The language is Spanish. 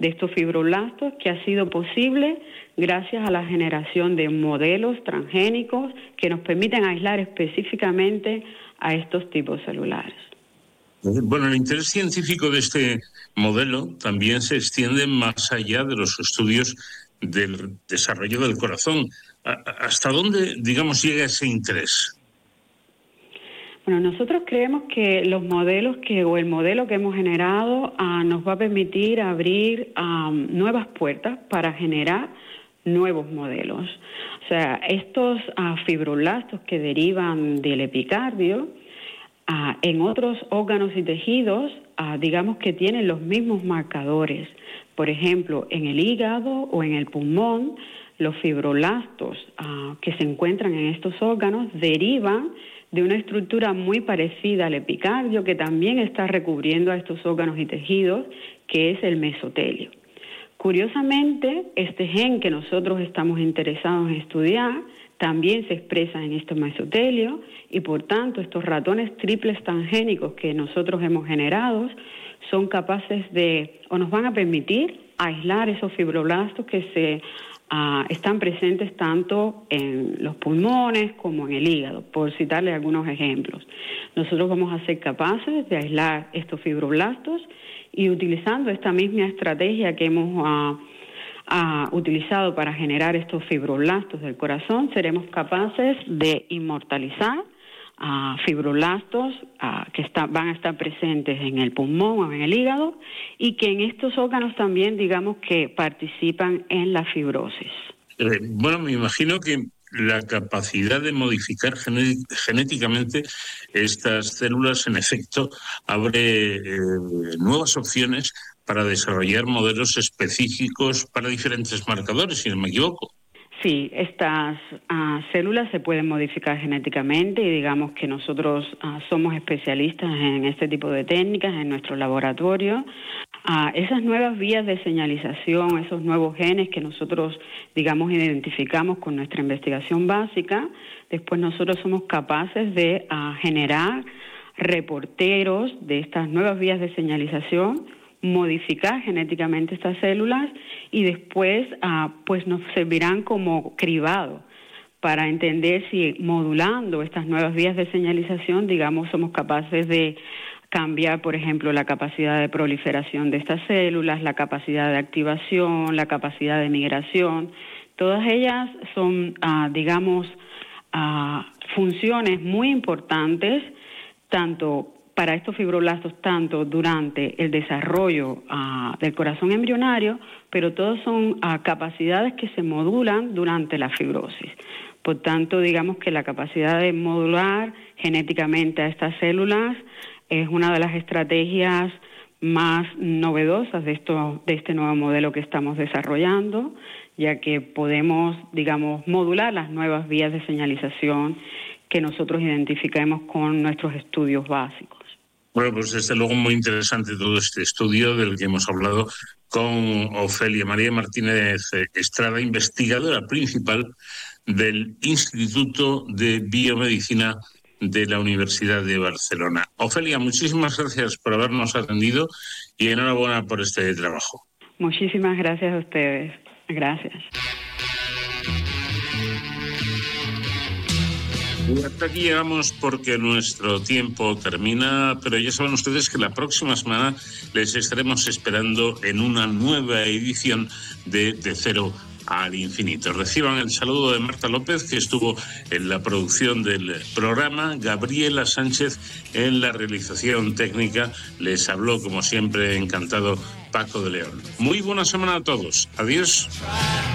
de estos fibroblastos, que ha sido posible gracias a la generación de modelos transgénicos que nos permiten aislar específicamente a estos tipos celulares. Bueno, el interés científico de este modelo también se extiende más allá de los estudios del desarrollo del corazón. ¿Hasta dónde, digamos, llega ese interés? Bueno, nosotros creemos que el modelo que hemos generado nos va a permitir abrir nuevas puertas para generar nuevos modelos. O sea, estos fibroblastos que derivan del epicardio, en otros órganos y tejidos, digamos que tienen los mismos marcadores. Por ejemplo, en el hígado o en el pulmón, los fibroblastos que se encuentran en estos órganos derivan de una estructura muy parecida al epicardio, que también está recubriendo a estos órganos y tejidos, que es el mesotelio. Curiosamente, este gen que nosotros estamos interesados en estudiar también se expresa en este mesotelio, y por tanto estos ratones triples transgénicos que nosotros hemos generado son capaces o nos van a permitir aislar esos fibroblastos que están presentes tanto en los pulmones como en el hígado, por citarle algunos ejemplos. Nosotros vamos a ser capaces de aislar estos fibroblastos, y utilizando esta misma estrategia que hemos utilizado para generar estos fibroblastos del corazón, seremos capaces de inmortalizar fibroblastos que van a estar presentes en el pulmón o en el hígado, y que en estos órganos también, digamos, que participan en la fibrosis. Bueno, me imagino que la capacidad de modificar genéticamente estas células, en efecto, abre nuevas opciones para desarrollar modelos específicos para diferentes marcadores, si no me equivoco. Sí, estas células se pueden modificar genéticamente, y digamos que nosotros somos especialistas en este tipo de técnicas en nuestro laboratorio. Esas nuevas vías de señalización, esos nuevos genes que nosotros, digamos, identificamos con nuestra investigación básica, después nosotros somos capaces de generar reporteros de estas nuevas vías de señalización, modificar genéticamente estas células, y después pues nos servirán como cribado para entender si modulando estas nuevas vías de señalización, digamos, somos capaces de cambiar, por ejemplo, la capacidad de proliferación de estas células, la capacidad de activación, la capacidad de migración. Todas ellas son, digamos, funciones muy importantes, tanto para estos fibroblastos, tanto durante el desarrollo del corazón embrionario, pero todas son capacidades que se modulan durante la fibrosis. Por tanto, digamos que la capacidad de modular genéticamente a estas células es una de las estrategias más novedosas de este nuevo modelo que estamos desarrollando, ya que podemos, digamos, modular las nuevas vías de señalización que nosotros identificamos con nuestros estudios básicos. Bueno, pues desde luego muy interesante todo este estudio del que hemos hablado con Ofelia María Martínez Estrada, investigadora principal del Instituto de Biomedicina de la Universidad de Barcelona. Ofelia, muchísimas gracias por habernos atendido y enhorabuena por este trabajo. Muchísimas gracias a ustedes. Gracias. Y hasta aquí llegamos porque nuestro tiempo termina, pero ya saben ustedes que la próxima semana les estaremos esperando en una nueva edición de Cero al Infinito. Reciban el saludo de Marta López, que estuvo en la producción del programa, Gabriela Sánchez en la realización técnica. Les habló, como siempre, encantado, Paco de León. Muy buena semana a todos. Adiós.